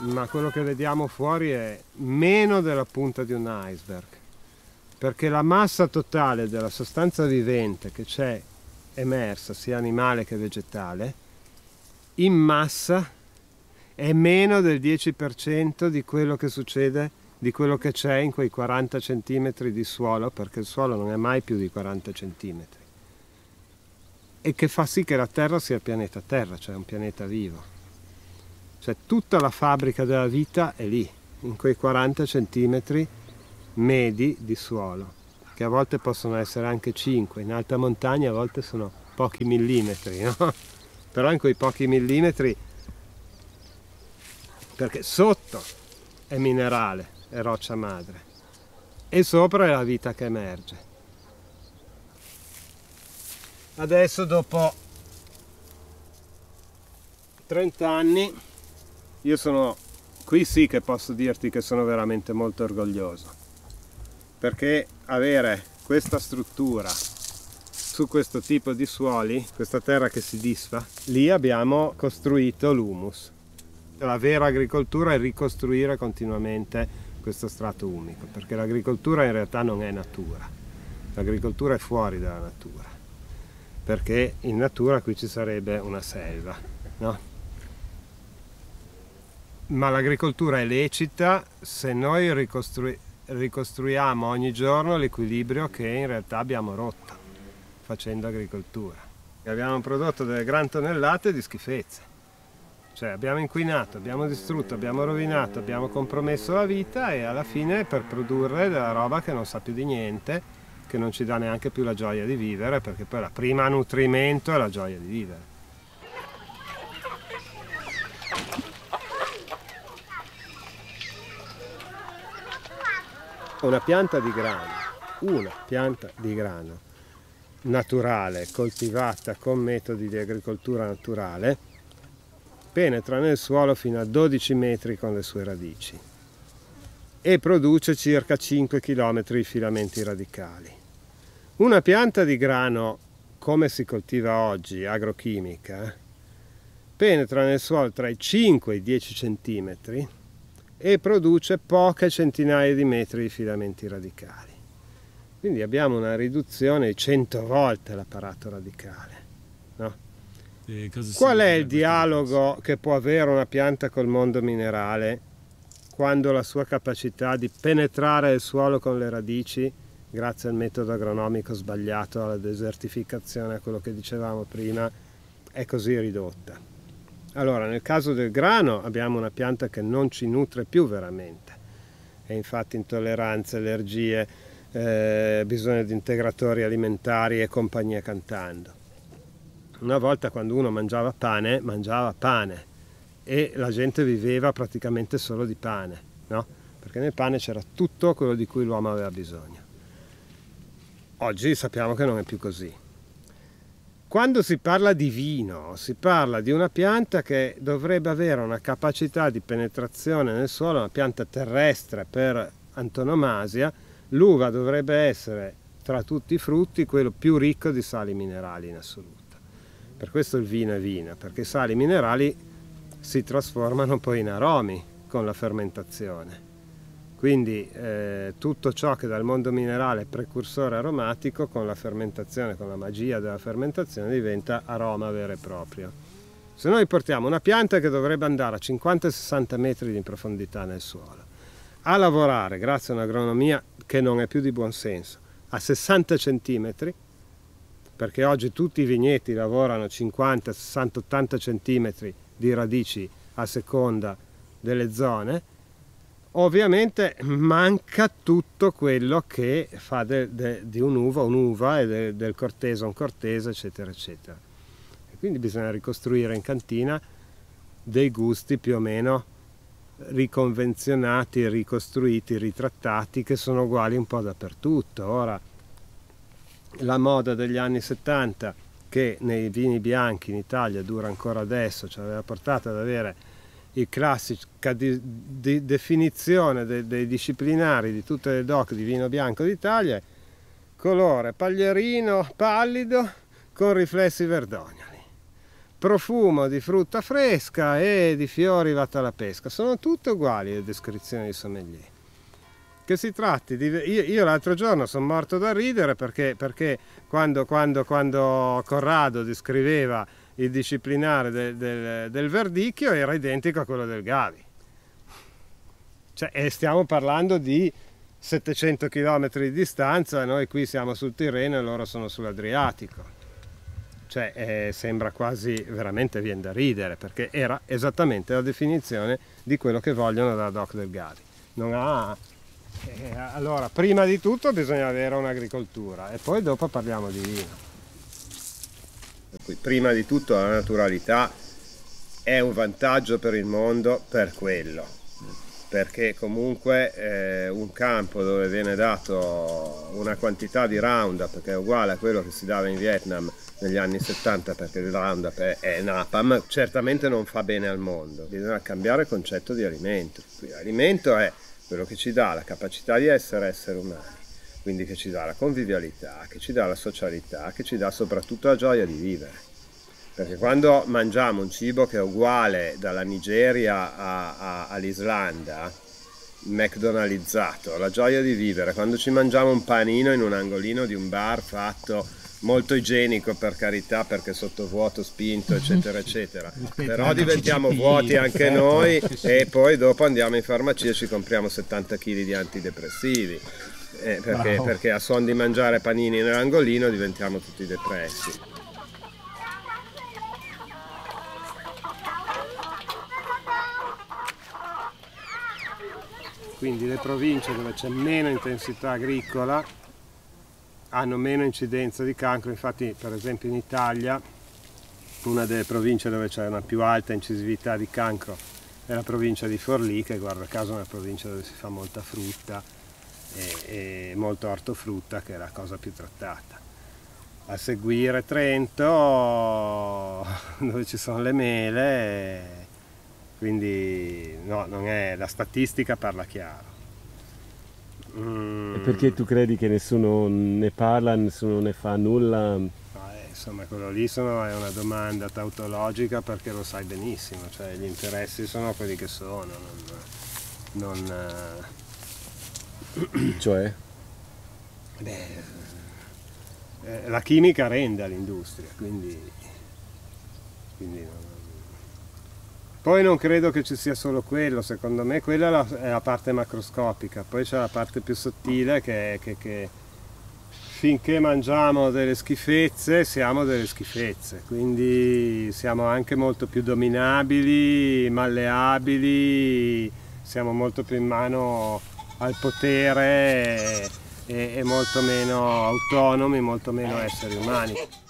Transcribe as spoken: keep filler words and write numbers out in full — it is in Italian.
ma quello che vediamo fuori è meno della punta di un iceberg, perché la massa totale della sostanza vivente che c'è emersa, sia animale che vegetale, in massa è meno del dieci per cento di quello che succede, di quello che c'è in quei quaranta centimetri di suolo, perché il suolo non è mai più di quaranta centimetri, e che fa sì che la Terra sia il pianeta Terra, cioè un pianeta vivo. Cioè tutta la fabbrica della vita è lì, in quei quaranta centimetri medi di suolo, che a volte possono essere anche cinque, in alta montagna a volte sono pochi millimetri, no? Però in quei pochi millimetri, perché sotto è minerale, è roccia madre, e sopra è la vita che emerge. Adesso dopo trenta anni io sono qui, sì che posso dirti che sono veramente molto orgoglioso, perché avere questa struttura su questo tipo di suoli, questa terra che si disfa, lì abbiamo costruito l'humus. La vera agricoltura è ricostruire continuamente questo strato umico, perché l'agricoltura in realtà non è natura, l'agricoltura è fuori dalla natura, perché in natura qui ci sarebbe una selva, no? Ma l'agricoltura è lecita se noi ricostru- ricostruiamo ogni giorno l'equilibrio che in realtà abbiamo rotto facendo agricoltura. Abbiamo prodotto delle gran tonnellate di schifezze, cioè abbiamo inquinato, abbiamo distrutto, abbiamo rovinato, abbiamo compromesso la vita, e alla fine per produrre della roba che non sa più di niente, che non ci dà neanche più la gioia di vivere, perché poi la prima nutrimento è la gioia di vivere. Una pianta di grano, una pianta di grano naturale, coltivata con metodi di agricoltura naturale, penetra nel suolo fino a dodici metri con le sue radici e produce circa cinque chilometri di filamenti radicali. Una pianta di grano, come si coltiva oggi, agrochimica, penetra nel suolo tra i cinque e i dieci centimetri e produce poche centinaia di metri di filamenti radicali. Quindi abbiamo una riduzione di cento volte l'apparato radicale, no? Qual è il dialogo che può avere una pianta col mondo minerale quando la sua capacità di penetrare il suolo con le radici, grazie al metodo agronomico sbagliato, alla desertificazione, a quello che dicevamo prima, è così ridotta? Allora, nel caso del grano abbiamo una pianta che non ci nutre più veramente, e infatti intolleranze, allergie, eh, bisogno di integratori alimentari e compagnia cantando. Una volta, quando uno mangiava pane, mangiava pane e la gente viveva praticamente solo di pane, no? Perché nel pane c'era tutto quello di cui l'uomo aveva bisogno. Oggi sappiamo che non è più così. Quando si parla di vino, si parla di una pianta che dovrebbe avere una capacità di penetrazione nel suolo, una pianta terrestre per antonomasia. L'uva dovrebbe essere, tra tutti i frutti, quello più ricco di sali minerali in assoluto. Per questo il vino è vino, perché i sali minerali si trasformano poi in aromi con la fermentazione. Quindi eh, tutto ciò che dal mondo minerale è precursore aromatico, con la fermentazione, con la magia della fermentazione, diventa aroma vero e proprio. Se noi portiamo una pianta che dovrebbe andare a cinquanta sessanta metri di profondità nel suolo, a lavorare, grazie a un'agronomia che non è più di buon senso, a sessanta centimetri, perché oggi tutti i vigneti lavorano cinquanta, sessanta, ottanta centimetri di radici a seconda delle zone, ovviamente manca tutto quello che fa de, de, di un'uva un'uva e de, del cortese un cortese, eccetera, eccetera. E quindi bisogna ricostruire in cantina dei gusti più o meno riconvenzionati, ricostruiti, ritrattati, che sono uguali un po' dappertutto. Ora, la moda degli anni settanta, che nei vini bianchi in Italia dura ancora adesso, ci aveva portato ad avere il classica di, di definizione dei, dei disciplinari di tutte le doc di vino bianco d'Italia: colore paglierino pallido con riflessi verdognoli. profumo di frutta fresca e di fiori fatta alla pesca. Sono tutte uguali le descrizioni di sommelier. Che si tratti di... Io, io l'altro giorno sono morto da ridere perché, perché quando, quando, quando Corrado descriveva il disciplinare del, del, del Verdicchio era identico a quello del Gavi. Cioè, e stiamo parlando di settecento chilometri di distanza, noi qui siamo sul Tirreno e loro sono sull'Adriatico. Cioè, eh, sembra quasi, veramente viene da ridere, perché era esattamente la definizione di quello che vogliono da Doc del Gavi. Non ha... Eh, allora, prima di tutto bisogna avere un'agricoltura e poi dopo parliamo di vino. Per cui, prima di tutto la naturalità è un vantaggio per il mondo per quello, perché comunque eh, un campo dove viene dato una quantità di Roundup che è uguale a quello che si dava in Vietnam negli anni settanta, perché il Roundup è, è Napalm, certamente non fa bene al mondo. Bisogna cambiare il concetto di alimento. Quindi, l'alimento è quello che ci dà la capacità di essere esseri umani, quindi che ci dà la convivialità, che ci dà la socialità, che ci dà soprattutto la gioia di vivere. Perché quando mangiamo un cibo che è uguale dalla Nigeria a, a, all'Islanda, McDonaldizzato, la gioia di vivere, quando ci mangiamo un panino in un angolino di un bar fatto molto igienico, per carità, perché sottovuoto spinto eccetera eccetera, però diventiamo vuoti anche noi e poi dopo andiamo in farmacia e ci compriamo settanta chili di antidepressivi eh, perché, perché a suon di mangiare panini nell'angolino diventiamo tutti depressi. Quindi le province dove c'è meno intensità agricola hanno meno incidenza di cancro. Infatti, per esempio in Italia, una delle province dove c'è una più alta incisività di cancro è la provincia di Forlì, che guarda caso è una provincia dove si fa molta frutta e, e molto ortofrutta, che è la cosa più trattata. A seguire Trento, dove ci sono le mele, quindi no, non è, la statistica parla chiaro. E perché tu credi che nessuno ne parla, nessuno ne fa nulla? Eh, insomma, quello lì sono, è una domanda tautologica, perché lo sai benissimo, cioè gli interessi sono quelli che sono, non... non eh... Cioè? Beh, eh, la chimica rende all'industria, quindi... quindi non... Poi non credo che ci sia solo quello, secondo me quella è la, è la parte macroscopica, poi c'è la parte più sottile che, che, che finché mangiamo delle schifezze siamo delle schifezze, quindi siamo anche molto più dominabili, malleabili, siamo molto più in mano al potere e, e molto meno autonomi, molto meno esseri umani.